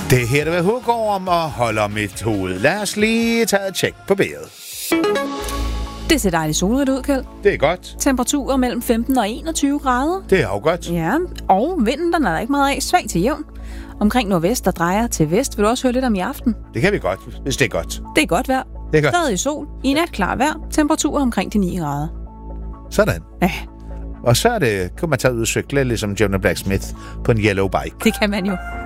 Det her, der vil hugge om og holder mit hoved. Lad os lige tage et tjek på vejret. Det ser dejligt solrigt ud, Kjeld. Det er godt. Temperaturer mellem 15 og 21 grader. Det er jo godt. Ja, og vinden, den er der ikke meget af. Svag til jævn. Omkring nordvest, der drejer til vest. Vil du også høre lidt om i aften? Det kan vi godt, hvis det er godt. Det er godt vejr. Det er godt. Stadig sol. I nat klar vejr. Temperaturer omkring de 9 grader. Sådan. Ja, Og så kan man tage ud og cykle, ligesom Jonah Blacksmith på en yellow bike. det kan man jo.